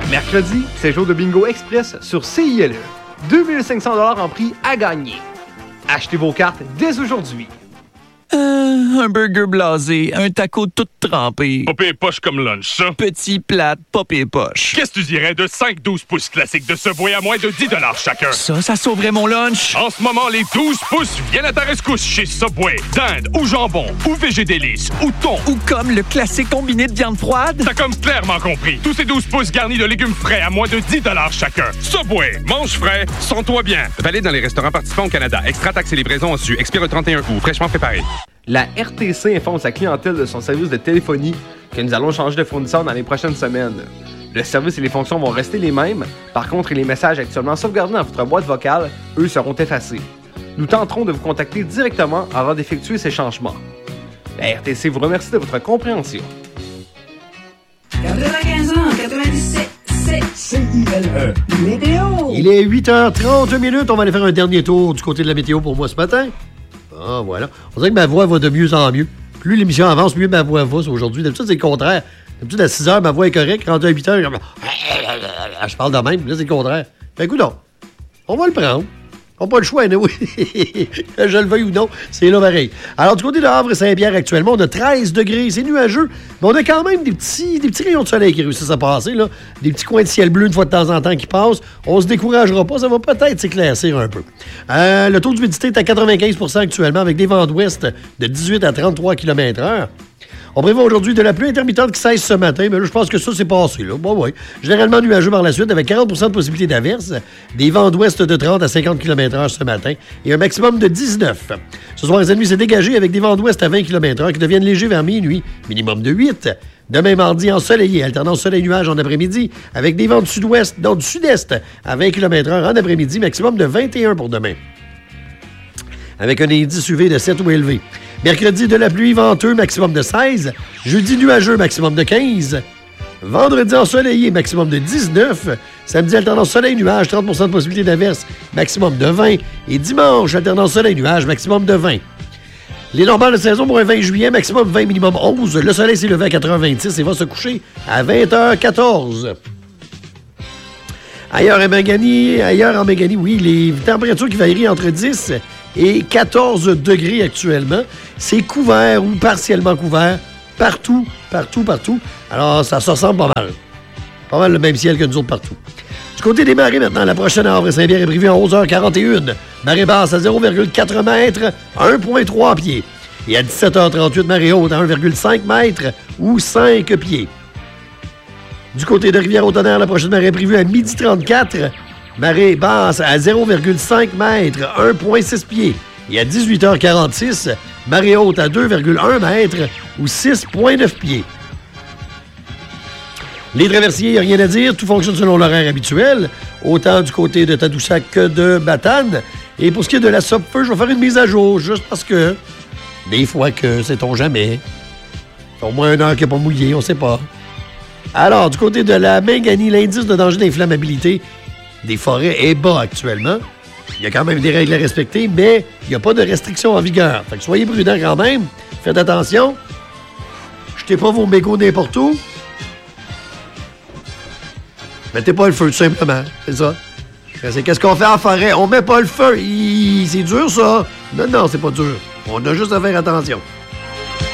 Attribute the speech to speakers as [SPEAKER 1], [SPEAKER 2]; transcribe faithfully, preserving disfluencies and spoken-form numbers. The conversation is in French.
[SPEAKER 1] Mercredi, c'est jour de bingo express sur C I L E. deux mille cinq cents dollars en prix à gagner. Achetez vos cartes dès aujourd'hui.
[SPEAKER 2] Euh, un burger blasé, un taco tout trempé.
[SPEAKER 3] Pas pire poche comme lunch, ça.
[SPEAKER 2] Petit plate, pas pire poche.
[SPEAKER 3] Qu'est-ce que tu dirais de cinq douze pouces classiques de Subway à moins de dix dollars chacun?
[SPEAKER 2] Ça, ça sauverait mon lunch.
[SPEAKER 3] En ce moment, les douze pouces viennent à ta rescousse chez Subway. Dinde ou jambon ou végé délice ou thon.
[SPEAKER 2] Ou comme le classique combiné de viande froide.
[SPEAKER 3] T'as comme clairement compris. Tous ces douze pouces garnis de légumes frais à moins de dix dollars chacun. Subway, mange frais, sens-toi bien. Valide dans les restaurants participants au Canada. Extra taxes et livraison en su. Expire le trente et un août. Fraîchement préparé.
[SPEAKER 1] La R T C informe sa clientèle de son service de téléphonie que nous allons changer de fournisseur dans les prochaines semaines. Le service et les fonctions vont rester les mêmes. Par contre, les messages actuellement sauvegardés dans votre boîte vocale, eux, seront effacés. Nous tenterons de vous contacter directement avant d'effectuer ces changements. La R T C vous remercie de votre compréhension.
[SPEAKER 4] quatre-vingt-quinze ans, quatre-vingt-dix-sept, c'est C I L E. Météo.
[SPEAKER 5] Il est huit heures trente minutes. On va aller faire un dernier tour du côté de la météo pour moi ce matin. Ah, voilà. On dirait que ma voix va de mieux en mieux. Plus l'émission avance, mieux ma voix va aujourd'hui. D'habitude, c'est le contraire. D'habitude, à six heures, ma voix est correcte. Rendu à huit heures, je parle de même. Là, c'est le contraire. Fait que, non. On va le prendre. On n'a pas le choix, non? Que je le veuille ou non, c'est là pareil. Alors, du côté de Havre et Saint-Pierre, actuellement, on a treize degrés. C'est nuageux, mais on a quand même des petits, des petits rayons de soleil qui réussissent à passer, là. Des petits coins de ciel bleu une fois de temps en temps qui passent. On se découragera pas, ça va peut-être s'éclaircir un peu. Euh, le taux d'humidité est à quatre-vingt-quinze pour cent actuellement, avec des vents d'ouest de dix-huit à trente-trois kilomètres heure. On prévoit aujourd'hui de la pluie intermittente qui cesse ce matin, mais là, je pense que ça, c'est passé, là. Bon, oui. Généralement nuageux par la suite, avec quarante pour cent de possibilité d'averse, des vents d'ouest de trente à cinquante kilomètres heure ce matin, et un maximum de dix-neuf. Ce soir, les nuit s'est dégagé avec des vents d'ouest à vingt kilomètres heure qui deviennent légers vers minuit, minimum de huit. Demain, mardi, ensoleillé, alternant soleil-nuage en après-midi, avec des vents du sud-ouest, non, du sud-est, à vingt kilomètres heure en après-midi, maximum de vingt et un pour demain. Avec un indice U V de sept ou élevé. Mercredi, de la pluie venteux, maximum de seize. Jeudi, nuageux, maximum de quinze. Vendredi, ensoleillé, maximum de dix-neuf. Samedi, alternance soleil-nuage, trente pour cent de possibilité d'averse, maximum de vingt. Et dimanche, alternance soleil-nuage, maximum de vingt. Les normales de saison pour un vingt juillet, maximum vingt, minimum onze. Le soleil s'est levé à quatre heures vingt-six et va se coucher à vingt heures quatorze. Ailleurs en Méganie, ailleurs en Méganie, oui, les températures qui varient entre dix et quatorze degrés actuellement. C'est couvert ou partiellement couvert partout, partout, partout. Alors, ça se ressemble pas mal. Pas mal le même ciel que nous autres partout. Du côté des marées maintenant, la prochaine à Havre-Saint-Pierre est prévue à onze heures quarante et une. Marée basse à zéro virgule quatre mètres, un virgule trois pieds. Et à dix-sept heures trente-huit, marée haute à un virgule cinq mètres ou cinq pieds. Du côté de Rivière-au-Tonnerre, la prochaine marée est prévue à midi trente-quatre. Marée basse à zéro virgule cinq mètres, un virgule six pieds. Et à dix-huit heures quarante-six, marée haute à deux virgule un mètres ou six virgule neuf pieds. Les traversiers, il n'y a rien à dire. Tout fonctionne selon l'horaire habituel, autant du côté de Tadoussac que de Matane. Et pour ce qui est de la Sopfeu, je vais faire une mise à jour, juste parce que des fois que sait-on jamais. Au moins une heure qui n'est pas mouillé, on ne sait pas. Alors, du côté de la Méganie, l'indice de danger d'inflammabilité des forêts est bas actuellement. Il y a quand même des règles à respecter, mais il n'y a pas de restrictions en vigueur. Fait que soyez prudents quand même. Faites attention. Jetez pas vos mégots n'importe où. Mettez pas le feu, tout simplement. C'est ça. C'est qu'est-ce qu'on fait en forêt? On met pas le feu. Hi, c'est dur, ça. Non, non, c'est pas dur. On a juste à faire attention.